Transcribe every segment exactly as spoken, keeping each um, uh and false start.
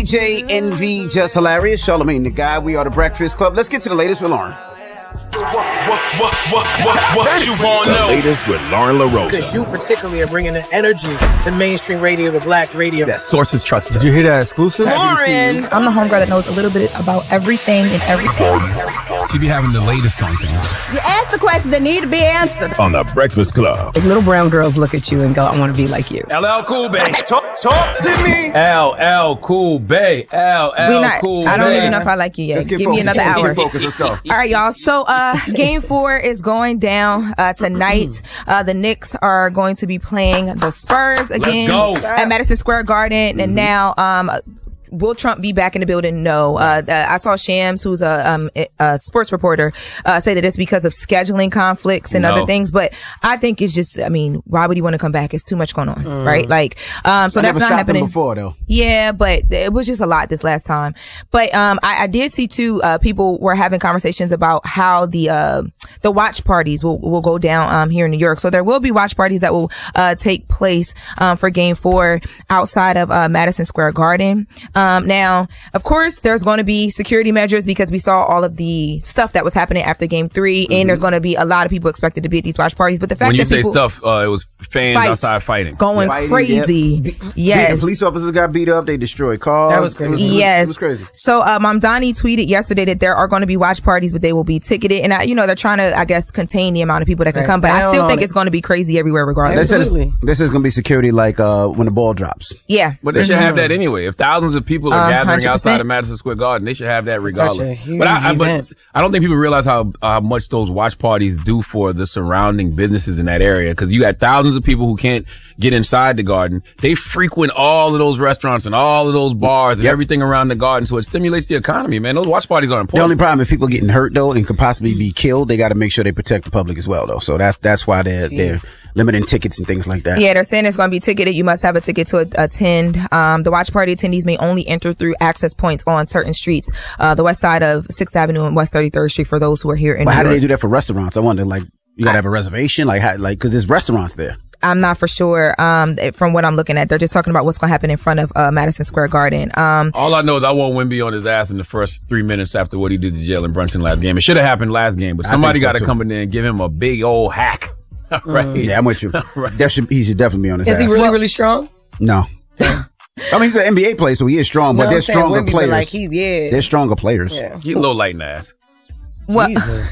J Envy, Just Hilarious, Charlamagne the Guy. We are the Breakfast Club. Let's get to the latest with Lauren. What, what, what, what, what, what you want to know? The latest with Lauren LaRosa. Because you particularly are bringing the energy to mainstream radio, the black radio. Yes. Sources trusted. Did you hear that exclusive? Lauren. I'm the homegirl that knows a little bit about everything and everything. She be having the latest on things. You ask the questions that need to be answered. On the Breakfast Club. If little brown girls look at you and go, I want to be like you. L L Cool Bay. Talk, talk to me. L L Cool Bay. L L We not, Cool I don't Bay. even know if I like you yet. Give focused. me another Let's hour. get focused. Let's go. All right, y'all. So, uh, game four is going down, uh, tonight. Uh, the Knicks are going to be playing the Spurs again Let's go. at Madison Square Garden. Mm-hmm. And now, um, will Trump be back in the building? No. Uh, uh, I saw Shams, who's a, um, a sports reporter, uh, say that it's because of scheduling conflicts and No. other things. But I think it's just, I mean, why would he want to come back? It's too much going on, Mm. right? Like, um, so I that's never not stopped happening him before, though. Yeah, but it was just a lot this last time. But um, I, I did see too. Uh, people were having conversations about how the uh, the watch parties will will go down um here in New York. So there will be watch parties that will uh take place um for Game Four outside of uh, Madison Square Garden. Um, now, of course, there's going to be security measures because we saw all of the stuff that was happening after Game Three, mm-hmm. and there's going to be a lot of people expected to be at these watch parties. But the fact When you that say people stuff, uh, it was fans fights, outside fighting. going Fighting, crazy. yeah. Yes, The police officers got beat up. They destroyed cars. That was crazy. It was, yes. It was crazy. So, uh, Mamdani tweeted yesterday that there are going to be watch parties, but they will be ticketed. And, I, you know, they're trying to, I guess, contain the amount of people that can Right. come. But I Down still on think it. it's going to be crazy everywhere They regardless. said it's- Absolutely. This is going to be security like uh, when the ball drops. Yeah. But they should have that anyway. If thousands of people are Uh, gathering one hundred percent. outside of Madison Square Garden, they should have that regardless. Such a huge but, I, I, but event. I don't think people realize how how much those watch parties do for the surrounding businesses in that area. Because you got thousands of people who can't get inside the garden. They frequent all of those restaurants and all of those bars and Yep. everything around the garden. So it stimulates the economy, man. Those watch parties are The important. only problem is people getting hurt though and could possibly be killed. They got to make sure they protect the public as well though. So that's that's why they're they're limiting tickets and things like that. Yeah, they're saying it's going to be ticketed. You must have a ticket to a- attend. Um, the watch party attendees may only enter through access points on certain streets. Uh, the west side of sixth Avenue and West thirty-third Street for those who are here in But New how do York. they do that for restaurants? I wonder. Like you got to have a reservation. Like how, like because there's restaurants there. I'm not for sure. Um, from what I'm looking at, they're just talking about what's going to happen in front of uh, Madison Square Garden. Um, All I know is I want Wemby on his ass in the first three minutes after what he did to Jalen Brunson last game. It should have happened last game, but I somebody think so, got to too. come in there and give him a big old hack. right? Yeah, I'm with you. Right. That should he should definitely be on his Is ass. he really, really strong? No. I mean, he's an N B A player, so he is strong, but No, they're I'm saying stronger Wemby, but players. like he's, yeah. They're stronger players. Yeah. He a little light in the ass. what?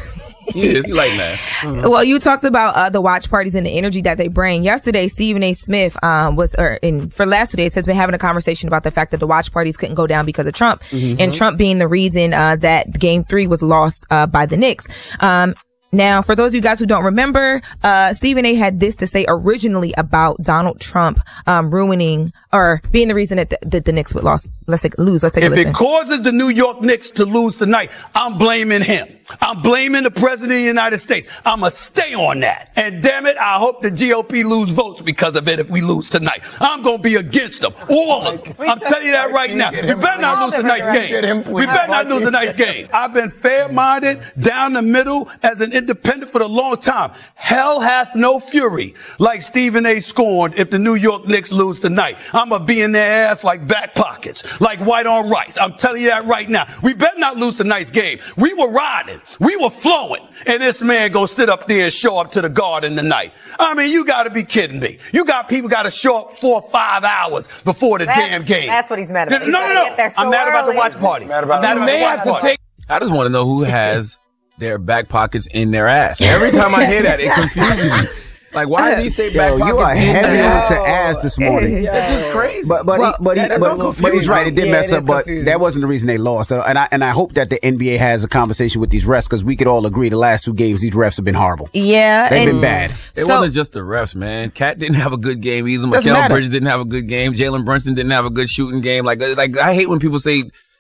He is. He light in the ass. Well, you talked about uh, the watch parties and the energy that they bring. Yesterday, Stephen A. Smith um, was, or in for last two days, has been having a conversation about the fact that the watch parties couldn't go down because of Trump, Mm-hmm. and Trump being the reason uh, that Game Three was lost uh, by the Knicks. Um, Now, for those of you guys who don't remember, uh, Stephen A. had this to say originally about Donald Trump um, ruining or being the reason that the, that the Knicks would lost. Let's take lose. Let's take a If listen. it causes the New York Knicks to lose tonight, I'm blaming him. I'm blaming the president of the United States. I'm going to stay on that. And damn it, I hope the G O P lose votes because of it if we lose tonight. I'm going to be against them. All of them. I'm telling you that right now. We better not lose tonight's game. We better not lose tonight's game. I've been fair-minded, down the middle, as an independent for a long time. Hell hath no fury like Stephen A. scorned if the New York Knicks lose tonight. I'm going to be in their ass like back pockets, like white on rice. I'm telling you that right now. We better not lose tonight's game. We were riding. We were flowing. And this man go sit up there and show up to the Garden tonight. I mean, you got to be kidding me. You got people got to show up four or five hours before the That's- damn game. that's what he's mad about. No, He's no, gotta no. get there so I'm mad about the early. watch parties. Mad about I'm mad the about the watch parties. I just want to know who has their back pockets in their ass. Every time I hear that, it confuses me. Like, why did he say back Yo, pockets you are in heavy their ass? to ass this morning. That's just crazy. But but Well, he, but, he, that is a but, little but he's right. It did confusing. mess Yeah, it up, is but confusing. that wasn't the reason they lost. And I and I hope that the N B A has a conversation with these refs because we could all agree the last two games these refs have been horrible. Yeah, They've and been bad. It So- wasn't just the refs, man. Cat didn't have a good game either. Doesn't Mikal matter. Bridges didn't have a good game. Jalen Brunson didn't have a good shooting game. Like, like I hate when people say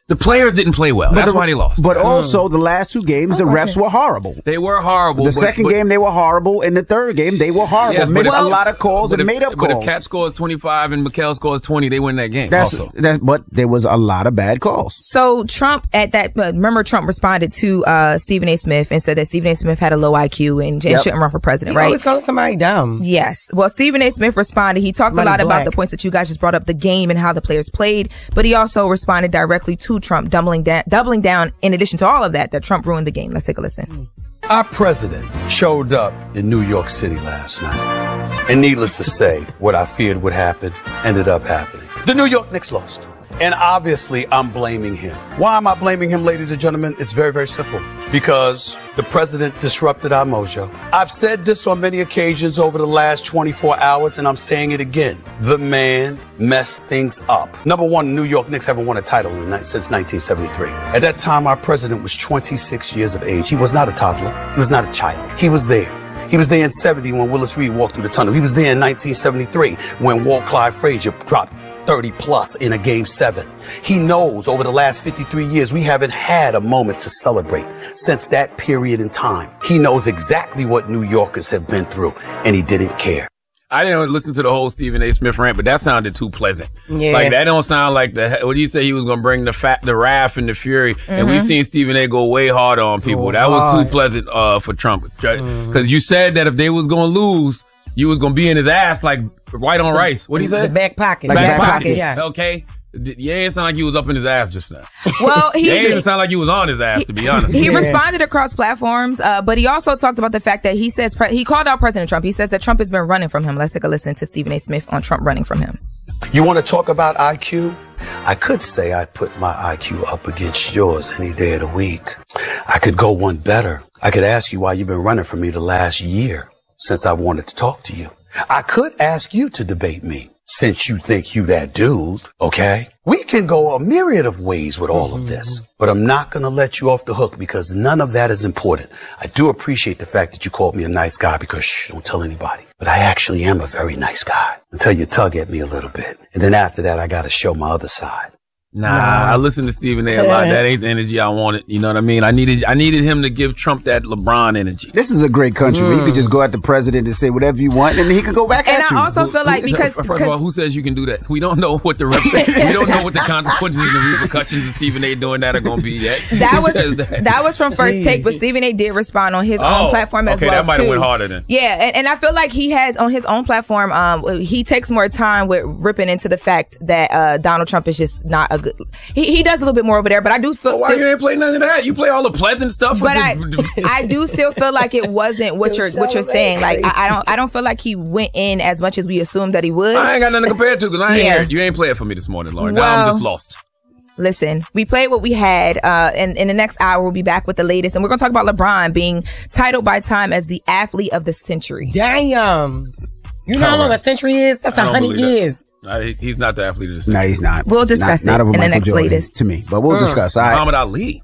The players didn't play well. That's the, why they lost. But also, the last two games, the refs were horrible. They were horrible. The but, second but, game, they were horrible. And the third game, they were horrible. Yes, made if, a lot of calls and if, made up but calls. But if Cat scores twenty-five and Mikal scores twenty, they win that game That's, also. That, but there was a lot of bad calls. So Trump at that, uh, remember Trump responded to uh, Stephen A. Smith and said that Stephen A. Smith had a low I Q and, and Yep. shouldn't run for president, He right? always calling somebody dumb. Yes. Well, Stephen A. Smith responded. He talked Money a lot black. about the points that you guys just brought up, the game and how the players played, but he also responded directly to Trump, doubling down, doubling down in addition to all of that, that Trump ruined the game. Let's take a listen. Our president showed up in New York City last night. And needless to say, what I feared would happen ended up happening. The New York Knicks lost. And obviously, I'm blaming him. Why am I blaming him, ladies and gentlemen? It's very, very simple. Because the president disrupted our mojo. I've said this on many occasions over the last twenty-four hours, and I'm saying it again. The man messed things up. Number one, the New York Knicks haven't won a title in, since nineteen seventy-three. At that time, our president was twenty-six years of age. He was not a toddler. He was not a child. He was there. He was there in seventy when Willis Reed walked through the tunnel. He was there in nineteen seventy-three when Walt Clyde Frazier dropped thirty plus in a game seven. He knows over the last fifty-three years, we haven't had a moment to celebrate since that period in time. He knows exactly what New Yorkers have been through, and he didn't care. I didn't listen to the whole Stephen A. Smith rant, but that sounded too pleasant. Yeah. Like, that don't sound like the, what do you say he was going to bring the fat, the wrath and the fury? Mm-hmm. And we've seen Stephen A. go way harder on people. Go that was hard. too pleasant, uh, for Trump. Because Mm-hmm. you said that if they was going to lose, you was going to be in his ass like white on rice. What do you say? The back pocket. Like back back pocket. pocket. Yeah. Okay. Yeah, it sounded like you was up in his ass just now. Well, he Yeah, it didn't sound like you was on his ass, to be honest. He Yeah. responded across platforms, uh, but he also talked about the fact that he says pre- he called out President Trump. He says that Trump has been running from him. Let's take a listen to Stephen A. Smith on Trump running from him. You want to talk about I Q? I could say I put my I Q up against yours any day of the week. I could go one better. I could ask you why you've been running from me the last year since I wanted to talk to you. I could ask you to debate me since you think you that dude, okay? We can go a myriad of ways with all of this, but I'm not going to let you off the hook because none of that is important. I do appreciate the fact that you called me a nice guy because shh, don't tell anybody. But I actually am a very nice guy until you tug at me a little bit. And then after that, I got to show my other side. Nah, I listened to Stephen A. a lot. That ain't the energy I wanted. You know what I mean? I needed, I needed him to give Trump that LeBron energy. This is a great country where you could just go at the president and say whatever you want, and he can go back And at I you. also feel like because, First of all, who says you can do that? We don't know what the rep- we don't know what the consequences and the repercussions of Stephen A. doing that are going to be yet. that Who was says that? that was from First Take, but Stephen A. did respond on his Oh, own platform as okay, well that might have too. went harder then. Yeah, and, and I feel like he has on his own platform. Um, he takes more time with ripping into the fact that uh Donald Trump is just not a good. He he does a little bit more over there, but I do feel. Well, why still, you ain't play none of that? You play all the pleasant stuff. But with I, the, I do still feel like it wasn't what you're what you're saying. Like I, I don't I don't feel like he went in as much as we assumed that he would. I ain't got nothing to compare to because I ain't Yeah. here. You ain't playing for me this morning, Lauren. now Well, I'm just lost. Listen, we played what we had, uh, and in the next hour we'll be back with the latest, and we're gonna talk about LeBron being titled by Time as the athlete of the century. Damn. You know how long a century is? That's a I don't hundred believe that. years. I, he's not the athlete of the century. No, he's not. We'll discuss not, it not over in the Michael next Jordan latest. to me, but we'll discuss. All right. Muhammad Ali.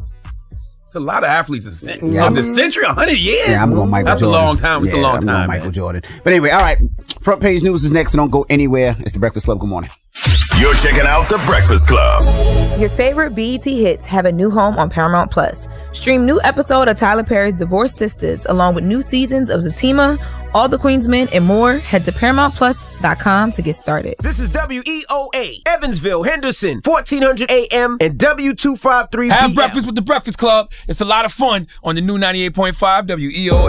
It's a lot of athletes of the century. Yeah. Of the century, a hundred years. Yeah, I'm going Michael That's Jordan. a long time. It's yeah, a long I'm time. Going Michael man. Jordan. But anyway, all right. Front page news is next, so don't go anywhere. It's the Breakfast Club. Good morning. You're checking out The Breakfast Club. Your favorite B E T hits have a new home on Paramount Plus. Stream new episode of Tyler Perry's Divorced Sisters along with new seasons of Zatima, All the Queen's Men, and more. Head to paramount plus dot com to get started. This is W E O A, Evansville, Henderson, fourteen hundred A M and W two fifty-three P M. Have breakfast with the Breakfast Club. It's a lot of fun on the new ninety-eight point five W E O A.